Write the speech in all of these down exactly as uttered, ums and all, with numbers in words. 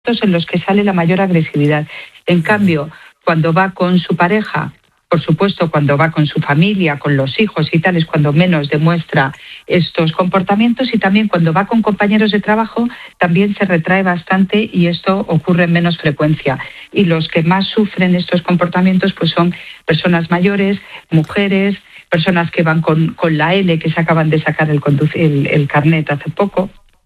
en los que sale la mayor agresividad. En cambio, cuando va con su pareja, por supuesto, cuando va con su familia, con los hijos y tal, es cuando menos demuestra estos comportamientos, y también cuando va con compañeros de trabajo también se retrae bastante y esto ocurre en menos frecuencia. Y los que más sufren estos comportamientos pues son personas mayores, mujeres, personas que van con, con la L, que se acaban de sacar el, conduc- el, el carnet hace poco.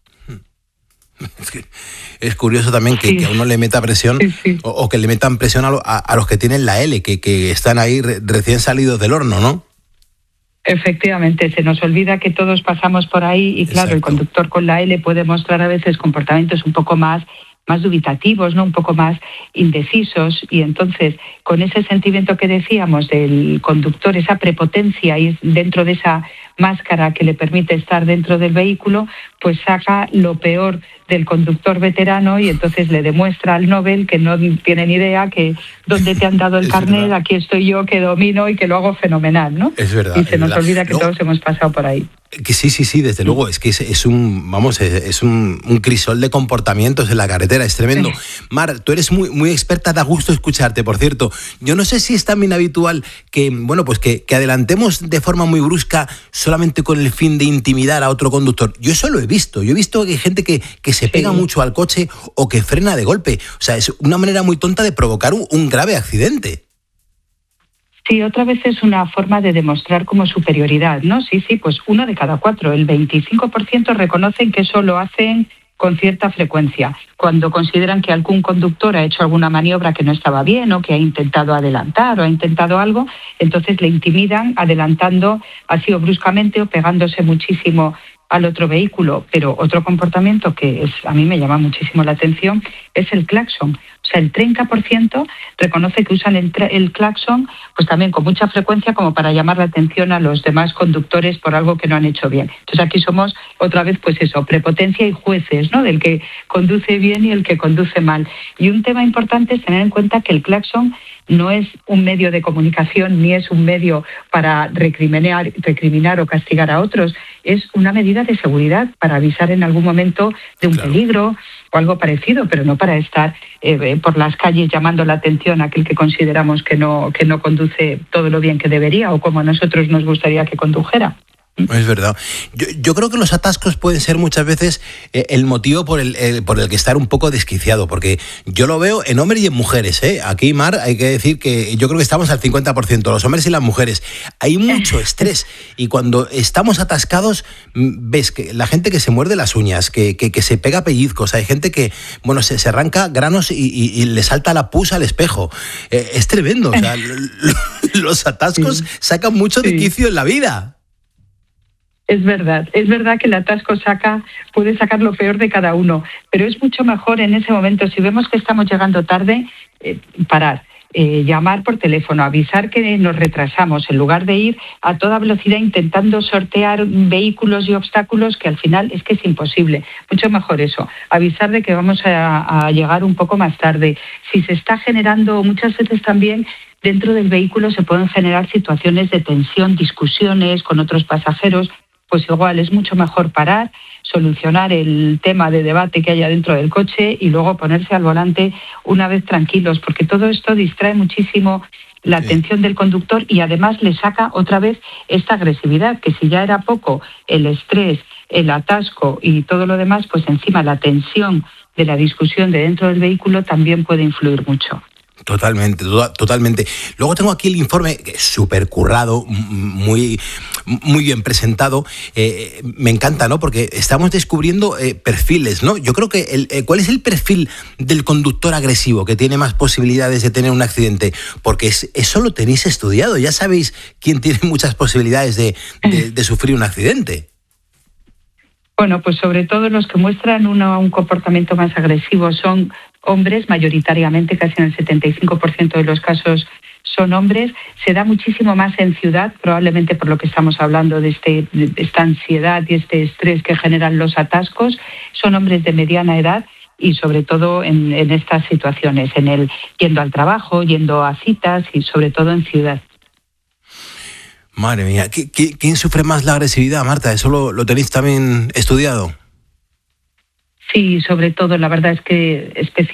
Es que es curioso también que, Sí. que a uno le meta presión Sí, sí. o, o que le metan presión a, lo, a, a los que tienen la L, que, que están ahí re, recién salidos del horno, ¿no? Efectivamente, se nos olvida que todos pasamos por ahí y claro, Exacto. el conductor con la L puede mostrar a veces comportamientos un poco más más dubitativos, ¿no? Un poco más indecisos, y entonces con ese sentimiento que decíamos del conductor, esa prepotencia y dentro de esa máscara que le permite estar dentro del vehículo, pues saca lo peor del conductor veterano y entonces le demuestra al Nobel que no tiene ni idea, que dónde te han dado el Es carnet, verdad. aquí estoy yo que domino y que lo hago fenomenal, ¿no? Es verdad, Y se es nos verdad. olvida que Luego- todos hemos pasado por ahí. Que sí, sí, sí, desde luego, es que es, es un, vamos, es, es un, un crisol de comportamientos en la carretera, es tremendo. Mar, tú eres muy, muy experta, da gusto escucharte, por cierto. Yo no sé si es también habitual que, bueno, pues que, que adelantemos de forma muy brusca solamente con el fin de intimidar a otro conductor. Yo eso lo he visto, yo he visto que hay gente que, que se Sí. pega mucho al coche o que frena de golpe. O sea, es una manera muy tonta de provocar un, un grave accidente. Sí, otra vez es una forma de demostrar como superioridad, ¿no? Sí, sí, pues uno de cada cuatro, el veinticinco por ciento reconocen que eso lo hacen con cierta frecuencia. Cuando consideran que algún conductor ha hecho alguna maniobra que no estaba bien o que ha intentado adelantar o ha intentado algo, entonces le intimidan adelantando así o bruscamente o pegándose muchísimo al otro vehículo. Pero otro comportamiento que es, a mí me llama muchísimo la atención es el claxon. O sea, el treinta por ciento reconoce que usan el, tra- el claxon pues también con mucha frecuencia como para llamar la atención a los demás conductores por algo que no han hecho bien. Entonces aquí somos otra vez pues eso, prepotencia y jueces, ¿no? Del que conduce bien y el que conduce mal. Y un tema importante es tener en cuenta que el claxon no es un medio de comunicación ni es un medio para recriminar, recriminar o castigar a otros. Es una medida de seguridad para avisar en algún momento de un Claro. peligro o algo parecido, pero no para estar eh, por las calles llamando la atención a aquel que consideramos que no, que no conduce todo lo bien que debería o como a nosotros nos gustaría que condujera. Es verdad. Yo, yo creo que los atascos pueden ser muchas veces eh, el motivo por el, el- por el que estar un poco desquiciado, porque yo lo veo en hombres y en mujeres, ¿eh? Aquí, Mar, hay que decir que yo creo que estamos al cincuenta por ciento, los hombres y las mujeres. Hay mucho estrés y cuando estamos atascados mm, ves que la gente que se muerde las uñas, que, que, que se pega pellizcos, hay gente que, bueno, se, se arranca granos y, y- y le salta la pus al espejo. Eh, es tremendo, o sea, lo- lo- los atascos Sí. sacan mucho de Sí. quicio en la vida. Es verdad, es verdad que el atasco saca, puede sacar lo peor de cada uno, pero es mucho mejor en ese momento, si vemos que estamos llegando tarde, eh, parar, eh, llamar por teléfono, avisar que nos retrasamos, en lugar de ir a toda velocidad intentando sortear vehículos y obstáculos que al final es que es imposible. Mucho mejor eso, avisar de que vamos a, a llegar un poco más tarde. Si se está generando muchas veces también dentro del vehículo se pueden generar situaciones de tensión, discusiones con otros pasajeros, pues igual es mucho mejor parar, solucionar el tema de debate que haya dentro del coche y luego ponerse al volante una vez tranquilos, porque todo esto distrae muchísimo la Sí. atención del conductor y además le saca otra vez esta agresividad, que si ya era poco el estrés, el atasco y todo lo demás, pues encima la tensión de la discusión de dentro del vehículo también puede influir mucho. Totalmente, to- totalmente. Luego tengo aquí el informe súper currado, m- muy, muy bien presentado. Eh, me encanta, ¿no? Porque estamos descubriendo eh, perfiles, ¿no? Yo creo que el, eh, ¿cuál es el perfil del conductor agresivo que tiene más posibilidades de tener un accidente? Porque es, eso lo tenéis estudiado. Ya sabéis quién tiene muchas posibilidades de, de, de sufrir un accidente. Bueno, pues sobre todo los que muestran una, un comportamiento más agresivo son hombres, mayoritariamente, casi en el setenta y cinco por ciento de los casos son hombres. Se da muchísimo más en ciudad, probablemente por lo que estamos hablando de, este, de esta ansiedad y este estrés que generan los atascos. Son hombres de mediana edad y sobre todo en, en estas situaciones, en el yendo al trabajo, yendo a citas y sobre todo en ciudad. Madre mía, ¿qui- qui- ¿quién sufre más la agresividad, Marta? ¿Eso lo, lo tenéis también estudiado? Sí, sobre todo, la verdad es que especialmente